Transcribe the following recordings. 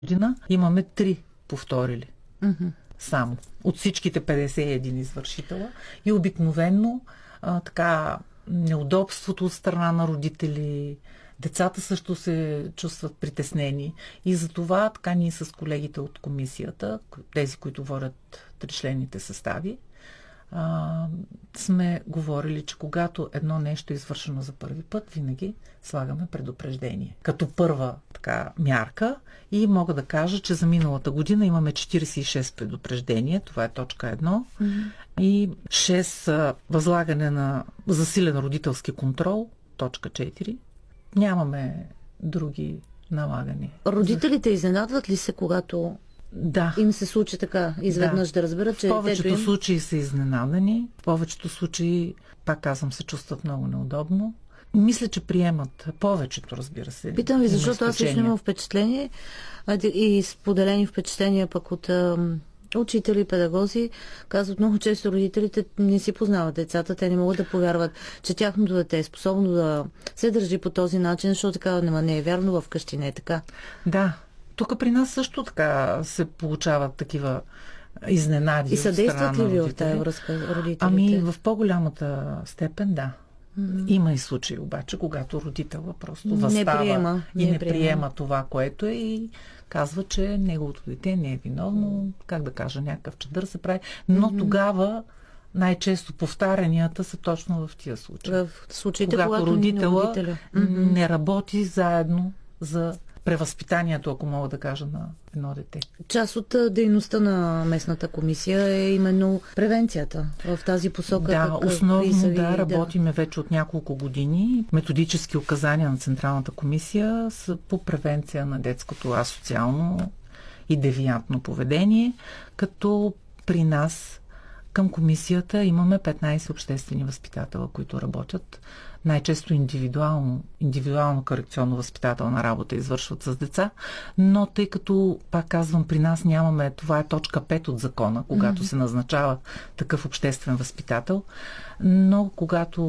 година имаме 3 повторили. Mm-hmm. Само. От всичките 51 извършителя. И обикновенно така неудобството от страна на родители, децата също се чувстват притеснени. И затова така ние с колегите от комисията, тези, които водят тричленните състави, сме говорили, че когато едно нещо е извършено за първи път, винаги слагаме предупреждение. Като първа така мярка, и мога да кажа, че за миналата година имаме 46 предупреждения, това е точка 1, и 6 възлагане на засилен родителски контрол, точка 4. Нямаме други налагани. Родителите изненадват ли се, когато им се случи така изведнъж да разберат, че в повечето случаи са изненадани, в повечето случаи, пак казвам, се чувстват много неудобно. Мисля, че приемат повечето, разбира се. Питам ви, защото аз лично имам впечатление и споделени впечатления пък от учители, педагози, казват много често родителите не си познават децата, те не могат да повярват, че тяхното дете е способно да се държи по този начин, защото така не е вярно, вкъщи не е така. Да. Тук при нас също така се получават такива изненади. И съдействат ли ви в тази връзка родителите? Ами в по-голямата степен да. Има и случаи обаче, когато родителът просто възстава и не приема това, което е, и казва, че неговото дете не е виновно, как да кажа, някакъв чадър се прави. Но тогава най-често повтарянията са точно в тия случаи. В случаите, когато родителя не работи заедно за превъзпитанието, ако мога да кажа, на едно дете. Част от дейността на местната комисия е именно превенцията в тази посока. Да, основно работиме вече от няколко години. Методически указания на Централната комисия са по превенция на детското асоциално и девиантно поведение, като при нас към комисията имаме 15 обществени възпитателя, които работят най-често индивидуално корекционно възпитателна работа извършват с деца, но тъй като, пак казвам, при нас нямаме, това е точка 5 от закона, когато се назначава такъв обществен възпитател, но когато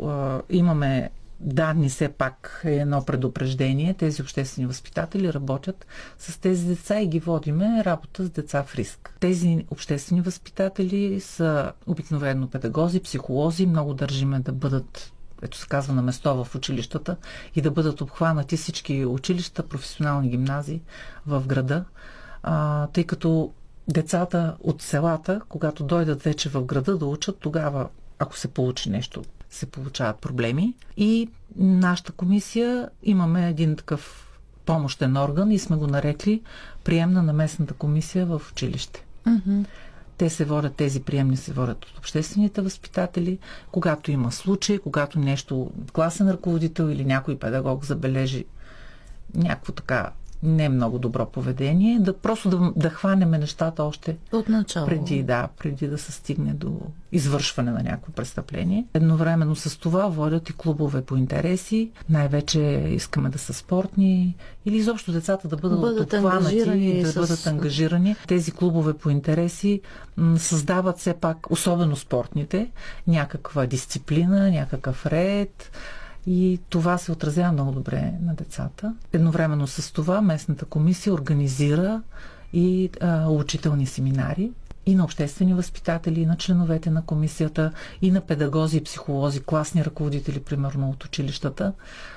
имаме данни, все пак е едно предупреждение, тези обществени възпитатели работят с тези деца и ги водиме работа с деца в риск. Тези обществени възпитатели са обикновено педагози, психолози, много държиме да бъдат, ето се казва, на место в училищата и да бъдат обхванати всички училища, професионални гимназии в града, тъй като децата от селата, когато дойдат вече в града да учат, тогава, ако се получи нещо, се получават проблеми. И нашата комисия имаме един такъв помощен орган и сме го нарекли приемна на местната комисия в училище. Те се водят, тези приемни се водят от обществените възпитатели, когато има случай, когато нещо класен ръководител или някой педагог забележи някакво така не много добро поведение, просто да хванеме нещата още от начало. Преди да се стигне до извършване на някакво престъпление. Едновременно с това водят и клубове по интереси. Най-вече искаме да са спортни или изобщо децата да бъдат обхванати и да бъдат ангажирани. Тези клубове по интереси създават все пак, особено спортните, някаква дисциплина, някакъв ред. И това се отразява много добре на децата. Едновременно с това местната комисия организира и учителни семинари и на обществени възпитатели, и на членовете на комисията, и на педагози и психолози, класни ръководители, примерно от училищата,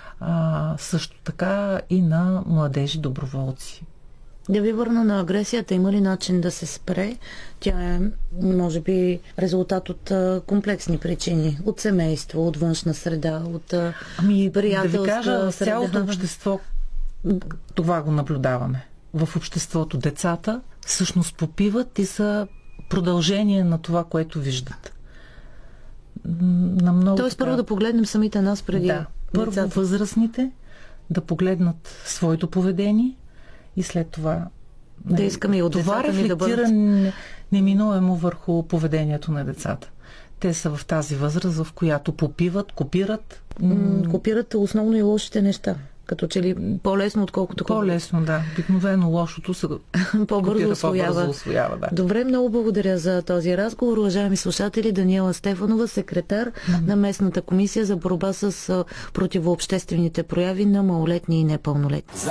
също така и на младежи доброволци. Да ви върна на агресията. Има ли начин да се спре? Тя е, може би, резултат от комплексни причини. От семейство, от външна среда, от приятелска да ви кажа, среда. Цялото общество това го наблюдаваме. В обществото децата всъщност попиват и са продължение на това, което виждат. Тоест първо да погледнем самите нас преди децата. Първо възрастните да погледнат своето поведение и след това да искаме и от това децата ни да бъдат... неминуемо върху поведението на децата. Те са в тази възраст, в която попиват, копират. Копират основно и лошите неща. Като че ли по-лесно, отколкото... По-лесно, да. Обикновено лошото се по-бързо усвоява. Да. Добре, много благодаря за този разговор. Уважаеми слушатели, Даниела Стефанова, секретар на местната комисия за борба с противообществените прояви на малолетни и непълнолетни.